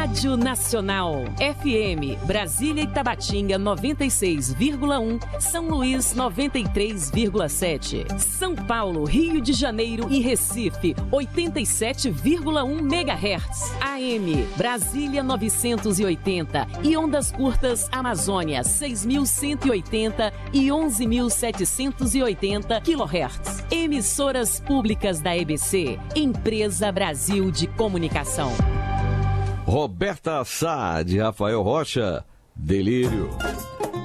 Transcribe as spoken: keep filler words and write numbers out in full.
Rádio Nacional. F M, Brasília e Tabatinga noventa e seis vírgula um, São Luís noventa e três vírgula sete. São Paulo, Rio de Janeiro e Recife oitenta e sete vírgula um megahertz. A M, Brasília novecentos e oitenta e ondas curtas Amazônia seis mil cento e oitenta e onze mil setecentos e oitenta quilohertz. Emissoras públicas da E B C, Empresa Brasil de Comunicação. Roberta Sá, de Rafael Rocha, Delírio.